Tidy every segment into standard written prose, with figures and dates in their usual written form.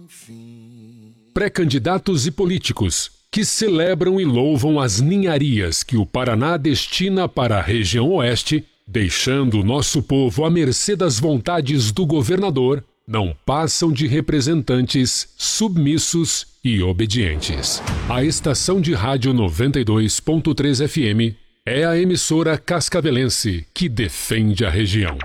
Pré-candidatos e políticos que celebram e louvam as ninharias que o Paraná destina para a região oeste, deixando o nosso povo à mercê das vontades do governador, não passam de representantes submissos e obedientes. A estação de rádio 92.3 FM é a emissora cascavelense que defende a região.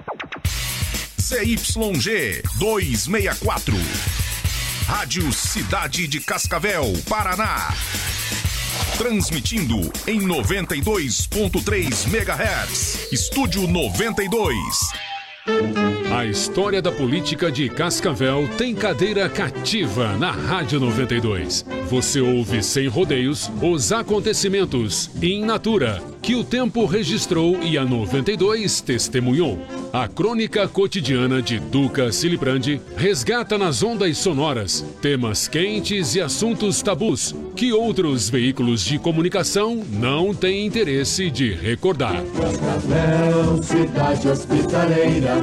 ZYG 264, Rádio Cidade de Cascavel, Paraná. Transmitindo em 92.3 MHz. Estúdio 92. A história da política de Cascavel tem cadeira cativa na Rádio 92. Você ouve sem rodeios os acontecimentos in natura que o tempo registrou e a 92 testemunhou. A crônica cotidiana de Duca Silibrandi resgata nas ondas sonoras temas quentes e assuntos tabus que outros veículos de comunicação não têm interesse de recordar. Cascavel, cidade hospitaleira.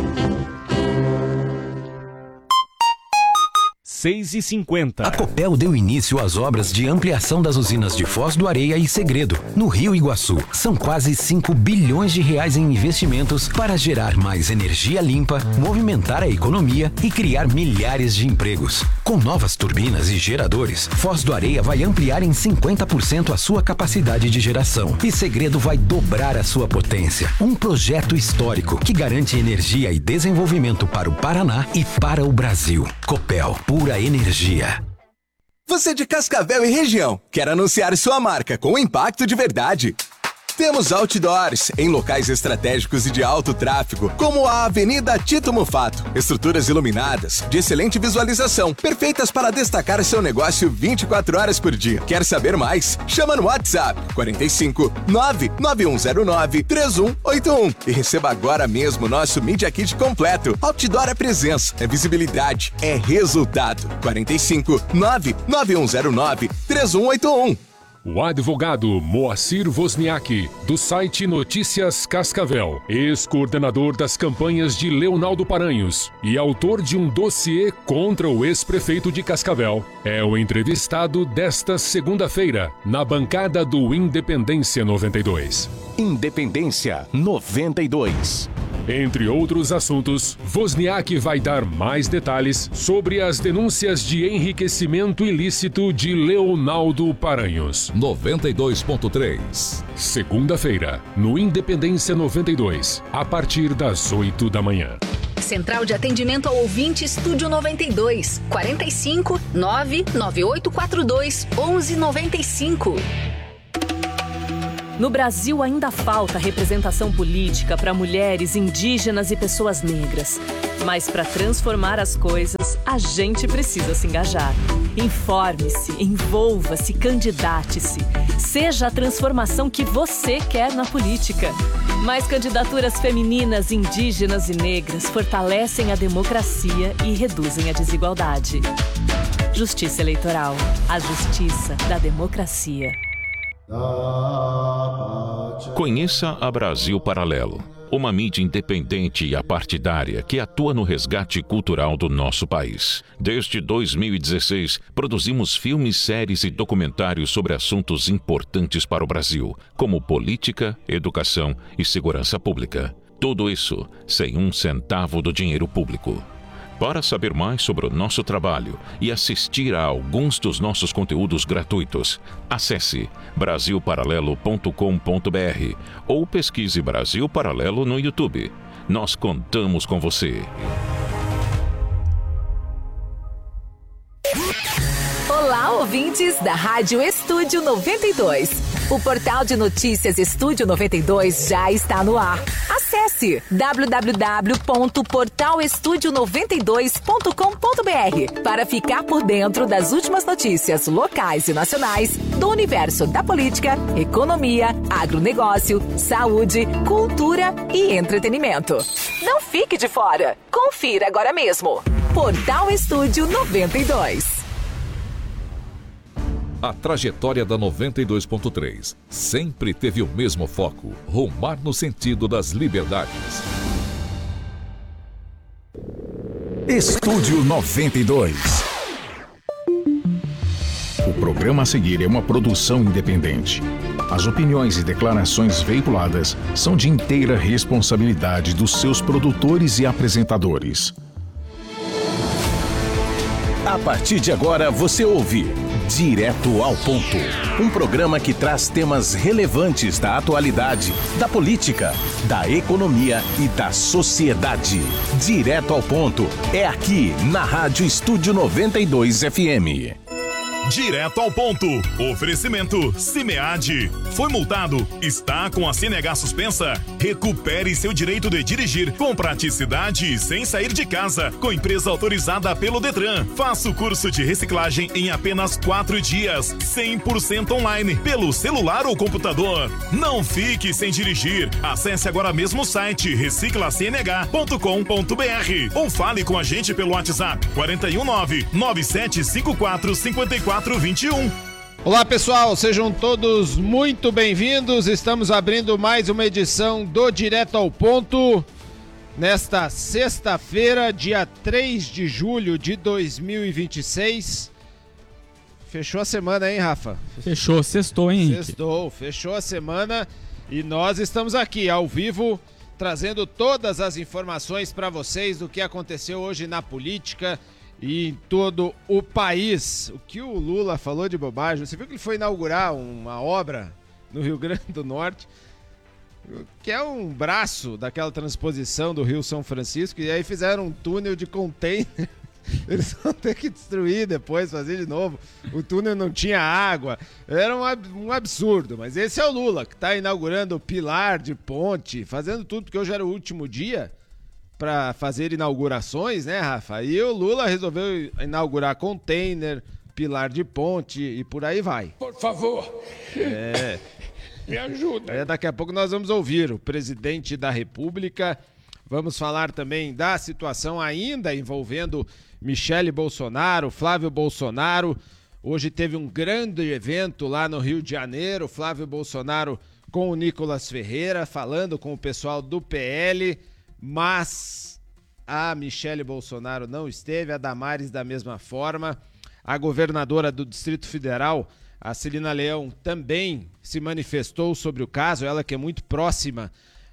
6h50. A Copel deu início às obras de ampliação das usinas de Foz do Areia e Segredo, no Rio Iguaçu. São quase 5 bilhões de reais em investimentos para gerar mais energia limpa, movimentar a economia e criar milhares de empregos. Com novas turbinas e geradores, Foz do Areia vai ampliar em 50% a sua capacidade de geração e Segredo vai dobrar a sua potência. Um projeto histórico que garante energia e desenvolvimento para o Paraná e para o Brasil. Copel, pura energia. Você de Cascavel e região, quer anunciar sua marca com impacto de verdade? Temos outdoors em locais estratégicos e de alto tráfego, como a Avenida Tito Mufato. Estruturas iluminadas, de excelente visualização, perfeitas para destacar seu negócio 24 horas por dia. Quer saber mais? Chama no WhatsApp 45 99109 3181 e receba agora mesmo nosso Media Kit completo. Outdoor é presença, é visibilidade, é resultado. 45 99109 3181. O advogado Moacir Wozniak, do site Notícias Cascavel, ex-coordenador das campanhas de Leonaldo Paranhos e autor de um dossiê contra o ex-prefeito de Cascavel, é o entrevistado desta segunda-feira, na bancada do Independência 92. Independência 92. Entre outros assuntos, Wozniak vai dar mais detalhes sobre as denúncias de enriquecimento ilícito de Leonaldo Paranhos. 92.3. Segunda-feira, no Independência 92, a partir das 8 da manhã. Central de atendimento ao ouvinte Estúdio 92, 45 99842 1195. No Brasil ainda falta representação política para mulheres, indígenas e pessoas negras. Mas para transformar as coisas, a gente precisa se engajar. Informe-se, envolva-se, candidate-se. Seja a transformação que você quer na política. Mais candidaturas femininas, indígenas e negras fortalecem a democracia e reduzem a desigualdade. Justiça Eleitoral. A justiça da democracia. Conheça a Brasil Paralelo, uma mídia independente e apartidária que atua no resgate cultural do nosso país. Desde 2016, produzimos filmes, séries e documentários sobre assuntos importantes para o Brasil, como política, educação e segurança pública. Tudo isso sem um centavo do dinheiro público. Para saber mais sobre o nosso trabalho e assistir a alguns dos nossos conteúdos gratuitos, acesse brasilparalelo.com.br ou pesquise Brasil Paralelo no YouTube. Nós contamos com você. Olá, ouvintes da Rádio Estúdio 92. O portal de notícias Estúdio 92 já está no ar. Acesse www.portalestudio92.com.br para ficar por dentro das últimas notícias locais e nacionais do universo da política, economia, agronegócio, saúde, cultura e entretenimento. Não fique de fora. Confira agora mesmo. Portal Estúdio 92. A trajetória da 92.3 sempre teve o mesmo foco: rumar no sentido das liberdades. Estúdio 92. O programa a seguir é uma produção independente. As opiniões e declarações veiculadas são de inteira responsabilidade dos seus produtores e apresentadores. A partir de agora você ouve Direto ao Ponto, um programa que traz temas relevantes da atualidade, da política, da economia e da sociedade. Direto ao Ponto é aqui na Rádio Estúdio 92 FM. Direto ao ponto. Oferecimento Cimead. Foi multado? Está com a CNH suspensa? Recupere seu direito de dirigir com praticidade e sem sair de casa. Com empresa autorizada pelo Detran. Faça o curso de reciclagem em apenas 4 dias. 100% online. Pelo celular ou computador. Não fique sem dirigir. Acesse agora mesmo o site reciclacnh.com.br ou fale com a gente pelo WhatsApp 419-9754-5421. Olá pessoal, sejam todos muito bem-vindos. Estamos abrindo mais uma edição do Direto ao Ponto nesta sexta-feira, dia 3 de julho de 2026. Fechou a semana, hein, Rafa? Fechou, sextou, hein, Henrique? Sextou, fechou a semana e nós estamos aqui ao vivo trazendo todas as informações para vocês do que aconteceu hoje na política e em todo o país. O que o Lula falou de bobagem, você viu que ele foi inaugurar uma obra no Rio Grande do Norte, que é um braço daquela transposição do Rio São Francisco, e aí fizeram um túnel de container. Eles vão ter que destruir depois, fazer de novo. O túnel não tinha água, era um absurdo, mas esse é o Lula, que está inaugurando o pilar de ponte, fazendo tudo, porque hoje era o último dia para fazer inaugurações, né, Rafa? E o Lula resolveu inaugurar container, pilar de ponte e por aí vai. Por favor, me ajuda. Daqui a pouco nós vamos ouvir o presidente da República. Vamos falar também da situação ainda envolvendo Michele Bolsonaro, Flávio Bolsonaro. Hoje teve um grande evento lá no Rio de Janeiro, Flávio Bolsonaro com o Nicolas Ferreira, falando com o pessoal do PL, mas a Michele Bolsonaro não esteve, a Damares da mesma forma. A governadora do Distrito Federal, a Celina Leão, também se manifestou sobre o caso, ela que é muito próxima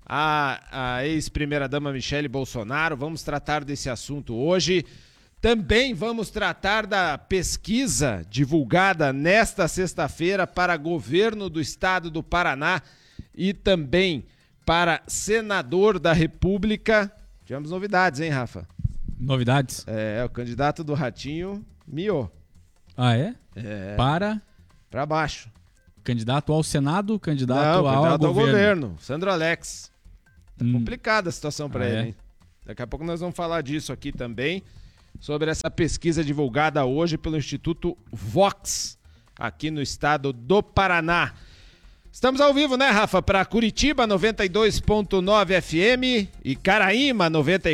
à ex-primeira-dama Michele Bolsonaro. Vamos tratar desse assunto hoje. Também vamos tratar da pesquisa divulgada nesta sexta-feira para governo do estado do Paraná e também para senador da República. Tivemos novidades, hein, Rafa? Novidades? O candidato do Ratinho miou. Ah, é? Para baixo. Candidato ao Senado, candidato ao governo. governo. Sandro Alex. Tá complicada a situação para ele, hein? Daqui a pouco nós vamos falar disso aqui também, sobre essa pesquisa divulgada hoje pelo Instituto Vox, aqui no estado do Paraná. Estamos ao vivo, né, Rafa? Para Curitiba, 92.9 FM, Icaraíma,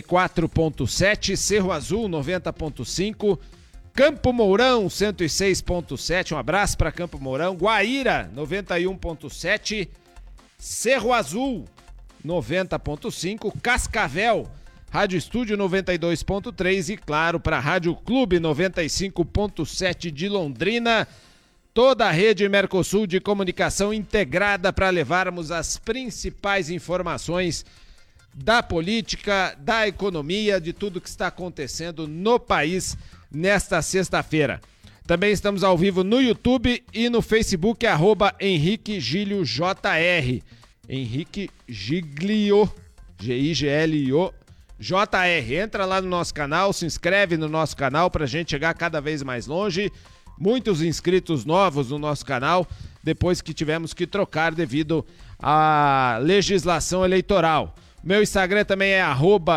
94.7, Cerro Azul, 90.5, Campo Mourão, 106.7, um abraço para Campo Mourão, Guaíra, 91.7, Cerro Azul, 90.5, Cascavel, Rádio Estúdio 92.3 e, claro, para Rádio Clube 95.7 de Londrina. Toda a rede Mercosul de comunicação integrada para levarmos as principais informações da política, da economia, de tudo que está acontecendo no país nesta sexta-feira. Também estamos ao vivo no YouTube e no Facebook, @HenriqueGilioJR. Henrique Giglio, Giglio JR. Entra lá no nosso canal, se inscreve no nosso canal para a gente chegar cada vez mais longe. Muitos inscritos novos no nosso canal, depois que tivemos que trocar devido à legislação eleitoral. Meu Instagram também é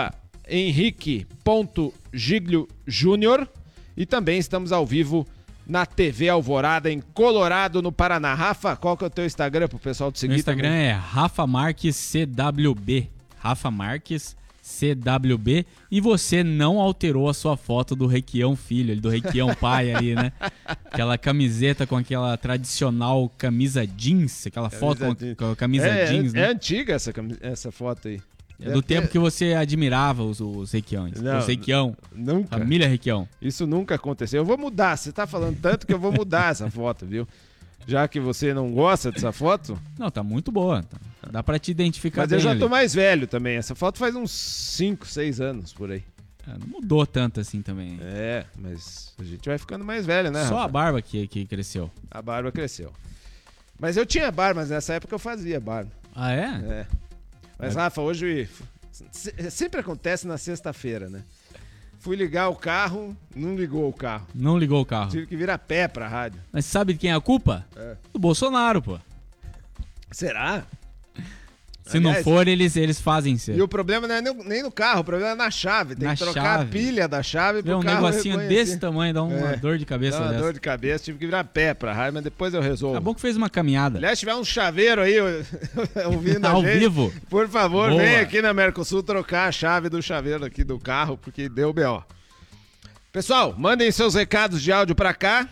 @henrique.gigliojunior e também estamos ao vivo na TV Alvorada, em Colorado, no Paraná. Rafa, qual que é o teu Instagram pro pessoal te seguir? Meu Instagram também é Rafa Marques CWB. Rafa Marques CWB. E você não alterou a sua foto do Requião filho, do Requião pai ali, né? Aquela camiseta com aquela tradicional camisa jeans, aquela foto com a camisa jeans, né? É antiga essa foto aí. É do tempo que você admirava os Requiões. Não, os Requião. Nunca. Família Requião. Isso nunca aconteceu. Eu vou mudar. Você tá falando tanto que eu vou mudar essa foto, viu? Já que você não gosta dessa foto. Não, tá muito boa. Dá pra te identificar. Mas eu já tô mais velho também. Essa foto faz uns 5, 6 anos por aí. Não mudou tanto assim também. É, mas a gente vai ficando mais velho, né, Só Rafa? a barba que cresceu. A barba cresceu. Mas eu tinha barba, mas nessa época eu fazia barba. Ah, é? É. Mas, Rafa, hoje sempre acontece na sexta-feira, né? Fui ligar o carro, não ligou o carro. Não ligou o carro. Tive que vir a pé pra rádio. Mas sabe de quem é a culpa? Do Bolsonaro, pô. Será? Se não for, eles fazem ser. E o problema não é nem no carro, o problema é na chave. Tem que trocar a pilha da chave pro carro. Um negocinho desse tamanho dá uma dor de cabeça dá uma dessa. dor de cabeça, tive que vir a pé pra rádio, mas depois eu resolvo. Tá bom que fez uma caminhada. Aliás, se tiver um chaveiro aí ouvindo Ao a gente, vivo. por favor, Boa. vem aqui na Mercosul trocar a chave do chaveiro aqui do carro, porque deu B.O. Pessoal, mandem seus recados de áudio pra cá,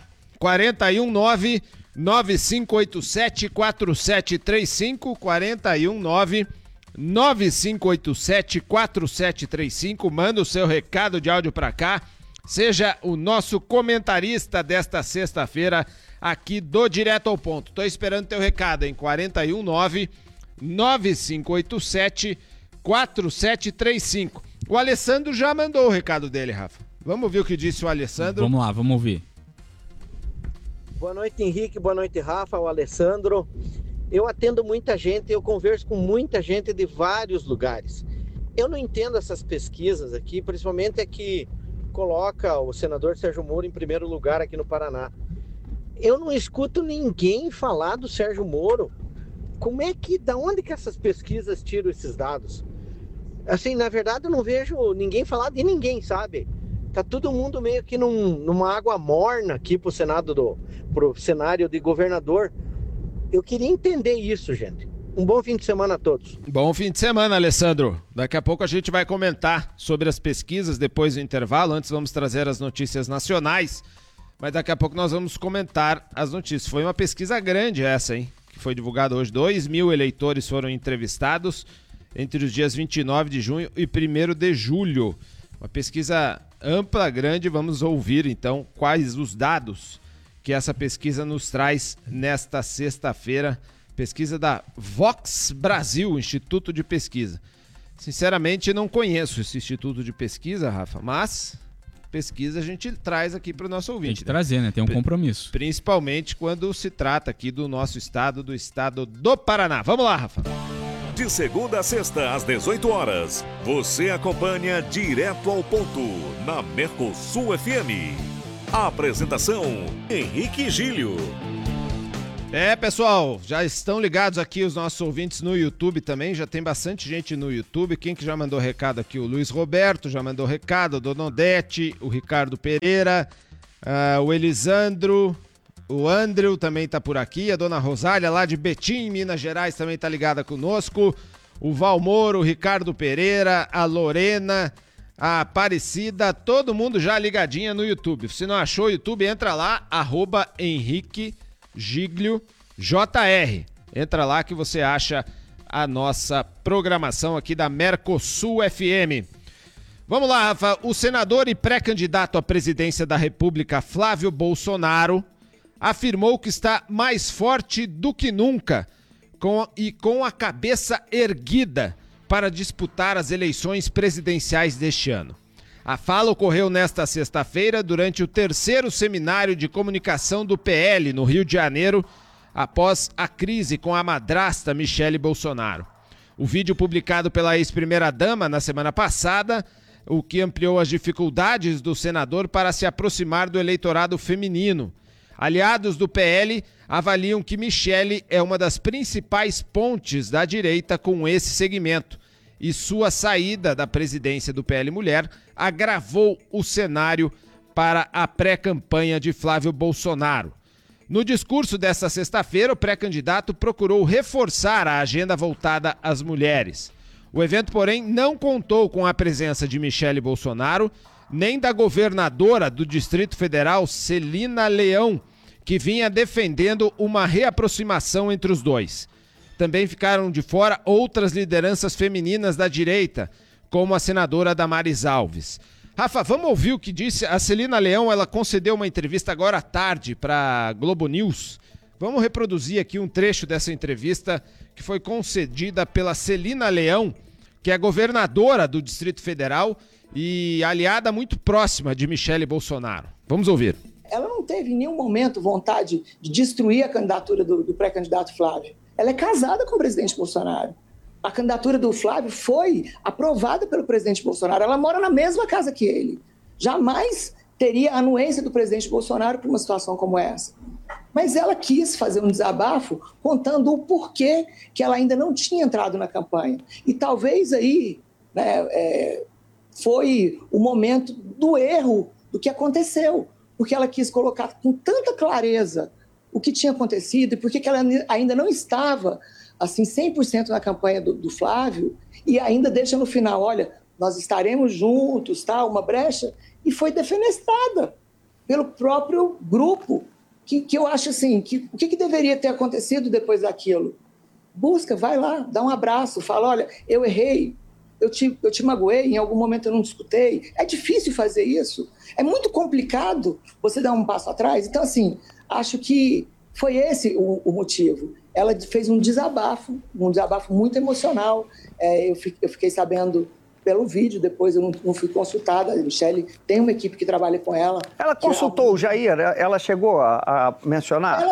419-9587-4735, 419-9587-4735, manda o seu recado de áudio pra cá, seja o nosso comentarista desta sexta-feira aqui do Direto ao Ponto. Tô esperando teu recado em 419-9587-4735. O Alessandro já mandou o recado dele, Rafa. Vamos ouvir o que disse o Alessandro? Vamos lá, vamos ouvir. Boa noite, Henrique. Boa noite, Rafa. O Alessandro. Eu atendo muita gente, eu converso com muita gente de vários lugares. Eu não entendo essas pesquisas aqui, principalmente a que coloca o senador Sérgio Moro em primeiro lugar aqui no Paraná. Eu não escuto ninguém falar do Sérgio Moro. Da onde que essas pesquisas tiram esses dados? Assim, na verdade, eu não vejo ninguém falar de ninguém, sabe? Tá todo mundo meio que numa água morna aqui pro cenário de governador. Eu queria entender isso, gente. Um bom fim de semana a todos. Bom fim de semana, Alessandro. Daqui a pouco a gente vai comentar sobre as pesquisas depois do intervalo. Antes vamos trazer as notícias nacionais, mas daqui a pouco nós vamos comentar as notícias. Foi uma pesquisa grande essa, hein? Que foi divulgada hoje. 2.000 eleitores foram entrevistados entre os dias 29 de junho e 1º de julho. Uma pesquisa ampla, grande. Vamos ouvir, então, quais os dados que essa pesquisa nos traz nesta sexta-feira. Pesquisa da Vox Brasil, Instituto de Pesquisa. Sinceramente, não conheço esse Instituto de Pesquisa, Rafa, mas pesquisa a gente traz aqui para o nosso ouvinte. Tem que trazer, né? Tem um compromisso. Principalmente quando se trata aqui do nosso estado, do estado do Paraná. Vamos lá, Rafa. De segunda a sexta, às 18 horas, você acompanha Direto ao Ponto, na Mercosul FM. A apresentação, Henrique Gílio. Pessoal, já estão ligados aqui os nossos ouvintes no YouTube também, já tem bastante gente no YouTube. Quem que já mandou recado aqui? O Luiz Roberto já mandou recado, a Dona Odete, o Ricardo Pereira, o Elisandro, o Andrew também tá por aqui, a Dona Rosália lá de Betim, Minas Gerais, também tá ligada conosco, o Valmoro, o Ricardo Pereira, a Lorena, a Aparecida, todo mundo já ligadinha no YouTube. Se não achou o YouTube, entra lá, @Henrique Giglio JR. Entra lá que você acha a nossa programação aqui da Mercosul FM. Vamos lá, Rafa. O senador e pré-candidato à presidência da República, Flávio Bolsonaro, afirmou que está mais forte do que nunca com a cabeça erguida para disputar as eleições presidenciais deste ano. A fala ocorreu nesta sexta-feira durante o 3º seminário de comunicação do PL no Rio de Janeiro, após a crise com a madrasta Michele Bolsonaro. O vídeo publicado pela ex-primeira-dama na semana passada, o que ampliou as dificuldades do senador para se aproximar do eleitorado feminino. Aliados do PL avaliam que Michele é uma das principais pontes da direita com esse segmento, e sua saída da presidência do PL Mulher agravou o cenário para a pré-campanha de Flávio Bolsonaro. No discurso desta sexta-feira, o pré-candidato procurou reforçar a agenda voltada às mulheres. O evento, porém, não contou com a presença de Michele Bolsonaro, nem da governadora do Distrito Federal, Celina Leão, que vinha defendendo uma reaproximação entre os dois. Também ficaram de fora outras lideranças femininas da direita, como a senadora Damares Alves. Rafa, vamos ouvir o que disse a Celina Leão. Ela concedeu uma entrevista agora à tarde para a Globo News. Vamos reproduzir aqui um trecho dessa entrevista que foi concedida pela Celina Leão, que é governadora do Distrito Federal e aliada muito próxima de Michele Bolsonaro. Vamos ouvir. Ela não teve em nenhum momento vontade de destruir a candidatura do pré-candidato Flávio. Ela é casada com o presidente Bolsonaro. A candidatura do Flávio foi aprovada pelo presidente Bolsonaro. Ela mora na mesma casa que ele. Jamais teria a anuência do presidente Bolsonaro para uma situação como essa. Mas ela quis fazer um desabafo contando o porquê que ela ainda não tinha entrado na campanha. E talvez aí, né, foi o momento do erro do que aconteceu. Porque ela quis colocar com tanta clareza o que tinha acontecido e por que ela ainda não estava assim 100% na campanha do Flávio, e ainda deixa no final, olha, nós estaremos juntos, tá? Uma brecha, e foi defenestrada pelo próprio grupo, que eu acho assim, o que deveria ter acontecido depois daquilo? Busca, vai lá, dá um abraço, fala, olha, eu errei, eu te magoei, em algum momento eu não te escutei. É difícil fazer isso, é muito complicado você dar um passo atrás. Então, assim, acho que foi esse o motivo. Ela fez um desabafo muito emocional. Eu fiquei sabendo pelo vídeo, depois eu não fui consultada. A Michele tem uma equipe que trabalha com ela. Ela consultou o Jair? Ela chegou a mencionar?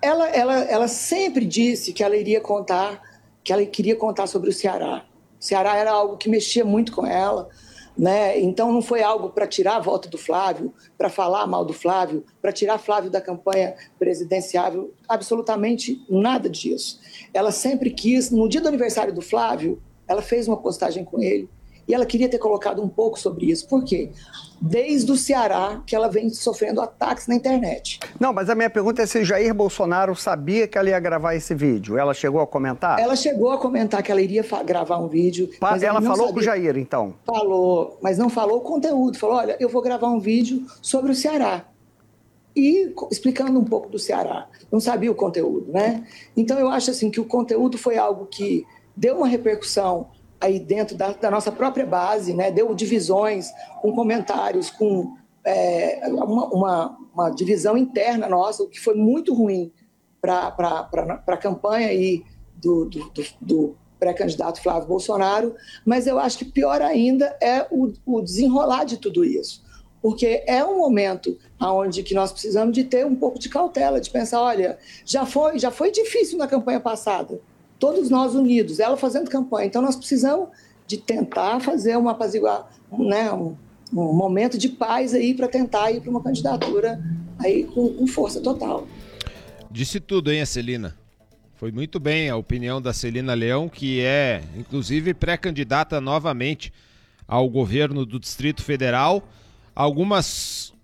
Ela sempre disse que ela iria contar, que ela queria contar sobre o Ceará. O Ceará era algo que mexia muito com ela, né? Então não foi algo para tirar a volta do Flávio, para falar mal do Flávio, para tirar Flávio da campanha presidenciável, absolutamente nada disso. Ela sempre quis, no dia do aniversário do Flávio, ela fez uma postagem com ele e ela queria ter colocado um pouco sobre isso. Por quê? Desde o Ceará que ela vem sofrendo ataques na internet. Não, mas a minha pergunta é se Jair Bolsonaro sabia que ela ia gravar esse vídeo. Ela chegou a comentar? Ela chegou a comentar que ela iria gravar um vídeo. Mas ela falou com o Jair, então? Falou, mas não falou o conteúdo. Falou, olha, eu vou gravar um vídeo sobre o Ceará. E explicando um pouco do Ceará. Não sabia o conteúdo, né? Então eu acho assim que o conteúdo foi algo que deu uma repercussão aí dentro da nossa própria base, né? Deu divisões, com comentários, com uma divisão interna nossa, o que foi muito ruim para a campanha aí do pré-candidato Flávio Bolsonaro, mas eu acho que pior ainda é o desenrolar de tudo isso, porque é um momento onde que nós precisamos de ter um pouco de cautela, de pensar, olha, já foi difícil na campanha passada, todos nós unidos, ela fazendo campanha. Então, nós precisamos de tentar fazer uma né, um momento de paz aí para tentar ir para uma candidatura aí com força total. Disse tudo, hein, a Celina? Foi muito bem a opinião da Celina Leão, que é, inclusive, pré-candidata novamente ao governo do Distrito Federal. Algumas